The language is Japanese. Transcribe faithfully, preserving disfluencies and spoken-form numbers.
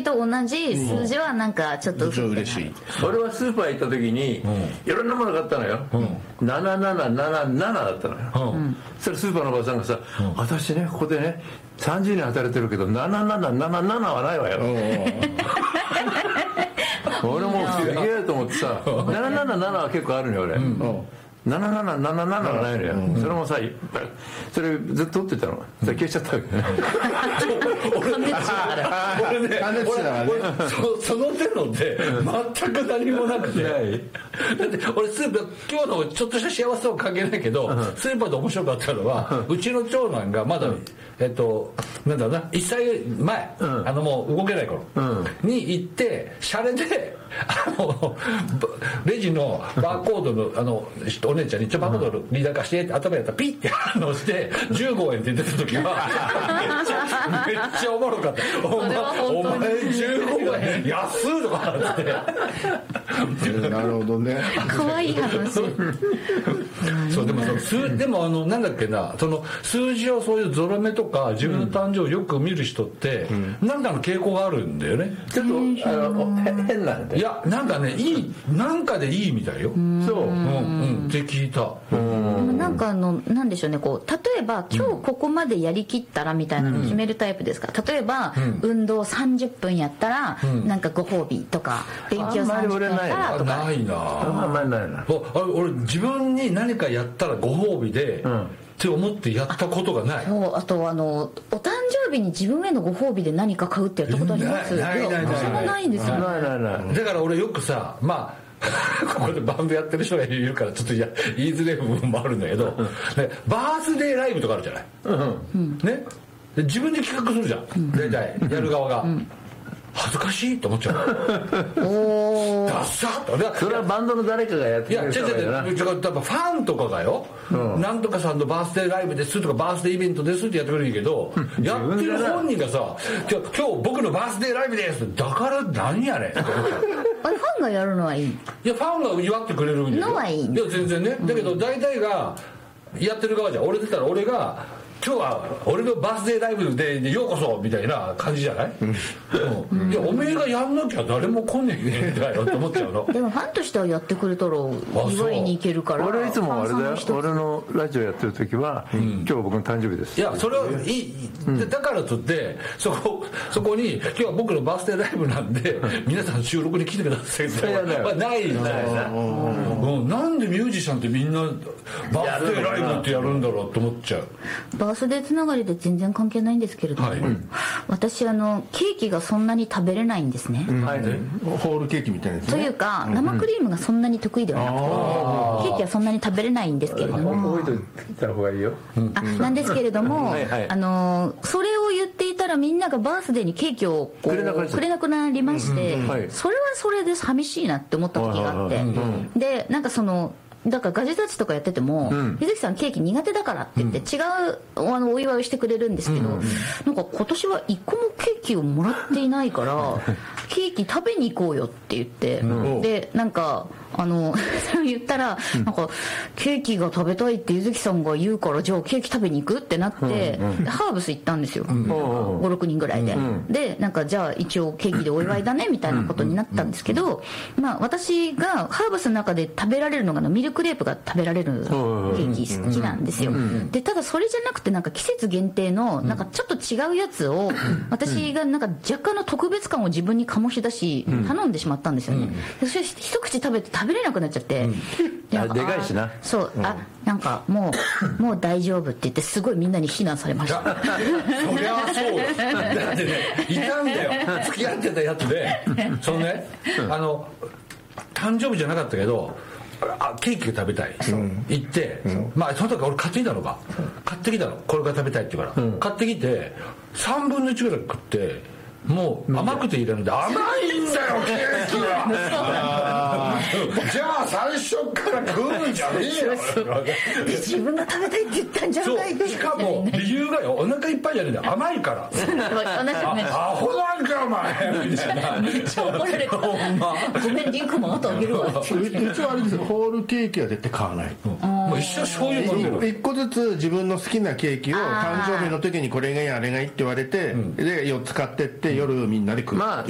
日と同じ数字はなんかちょっと嬉しい。 俺はスーパー行った時にいろんなもの買ったのよ、なななななななだったのよ、それスーパーのおばさんがさ、私ねここでねさんじゅうねん働いてるけどななななななななはないわよ俺もすげえと思ってさ、なななななは結構あるのよ俺、ななななななながないのよ、それもさそれずっと取ってたの、それ消しちゃったわけね俺ね俺ねその手のって全く何もなくて、だって俺スーパー今日のちょっとした幸せは関係ないけど、スーパーで面白かったのはうちの長男がまだえっとなんだろうないっさいまえ、あのもう動けない頃に行ってシャレであのレジのバーコードのあのお姉ちゃんに「ちょバーコードのリーダー化して」って頭やったらピッて反応してじゅうごえんって出てた時はめっちゃめっちゃおもろかった「お前お前じゅうごえん安い」とかってなるほどね、 かわいい話そうでもその数でもあのなんだっけな、その数字をそういうゾロ目とか自分の誕生をよく見る人って、うん、なんかの傾向があるんだよね。 ちょっとあの変なんで、 いやなんかねいいなんかでいいみたいよ。そう、うんうんって聞いた。 うんなんかあのなんでしょうね、こう例えば今日ここまでやりきったらみたいなのを決めるタイプですか。例えば、うん、運動さんじゅっぷんやったら、うん、なんかご褒美とか勉強さんじゅっぷんやったらとか。 ないなあんまりないな。 あ俺自分に何かやったらご褒美で、うんって思ってやったことがない。 あそうあとあのお誕生日に自分へのご褒美で何か買うってやったことあります？ ないないないない。 それもないんですよ。 ないないない。 だから俺よくさまあここでバンドやってる人がいるからちょっとや言いづらい部分もあるんだけど、ね、バースデーライブとかあるじゃない、うんね、で自分で企画するじゃん、うん、大体やる側が、うん恥ずかしいと思っちゃうおダッサッとそれはバンドの誰かがやってくれたらいいな。いや違う違う違うファンとかがよ、うん、なんとかさんのバースデーライブですとかバースデーイベントですってやってくれるけどやってる本人がさ今日僕のバースデーライブですだから何やねんって思っちゃうあれファンがやるのはいい。いやファンが祝ってくれるんのはいい、 いや全然ね、だけど大体がやってる側じゃん。俺出たら俺が今日は俺のバースデーライブでようこそみたいな感じじゃない、うんうん、いやおめえがやんなきゃ誰も来ねえんだよって思っちゃうの。 でもファンとしてはやってくれたら祝いに行けるから。 俺いつもあれだよ、俺のラジオやってる時は、うん、今日僕の誕生日ですいやそれはいい、うん、だからとってそこそこに今日は僕のバースデーライブなんで皆さん収録に来てくださいってまあないんだよな、うん、なんでミュージシャンってみんなバースデーライブってやるんだろうって思っちゃう。 バースデーつながりで全然関係ないんですけれども、はい、私あのケーキがそんなに食べれないんですね、 うんはい、ホールケーキみたいなやつね。 というか、うん、生クリームがそんなに得意ではなくて、うん、ケーキはそんなに食べれないんですけれども、 覚えておいた方がいいよ、 あなんですけれどもはい、はい、あのそれを言っていたらみんながバースデーにケーキをこうくれなく, れなくなりまして、うんうんはい、それはそれで寂しいなって思った時があって、うんうん、でなんかそのだからガジェタッチとかやってても、うん、柚木さんケーキ苦手だからって言って違う、うん、あのお祝いをしてくれるんですけど、うん、なんか今年は一個もケーキをもらっていないからケーキ食べに行こうよって言って、うん、でなんかあのそれを言ったら、うん、なんかケーキが食べたいって柚木さんが言うからじゃあケーキ食べに行くってなって、うんうん、ハーブス行ったんですよ、うん、ごろくにんぐらいで、うん、でなんかじゃあ一応ケーキでお祝いだねみたいなことになったんですけど、まあ私がハーブスの中で食べられるのがミルクレープが食べられるケーキ好きなんですよ。でただそれじゃなくてなんか季節限定のなんかちょっと違うやつを私がなんか若干の特別感を自分に醸し出し頼んでしまったんですよね。そして一口食べて食べれなくなっちゃって、うん、 でかいしなそう、うん、あなんかもうもう大丈夫って言ってすごいみんなに非難されました。 そりゃそうよ。だってねいたんだよ付き合ってたやつでそのね、うん、あの誕生日じゃなかったけどあケーキが食べたい、うん、行って、うん、まあその時俺買ってきたのか、うん、買ってきたのこれが食べたいって言うから、うん、買ってきてさんぶんのいちぐらい食ってもう甘くていらないんで甘いんだよケーキはじゃあ最初から食うんじゃねえよ自分が食べたいって言ったんじゃないですか。しかも理由がよお腹いっぱいじゃねえんだよ甘いからアホなんかお前みたいなめっちゃ怒られたごめんリンクもあとあげるわ一応あれですよホールケーキは絶対買わない、 うん、もう一緒醤油飲んでる一個ずつ自分の好きなケーキを誕生日の時にこれがいいあれがいいって言われて、うん、でよっつ買ってって夜みんなで食う。 まあ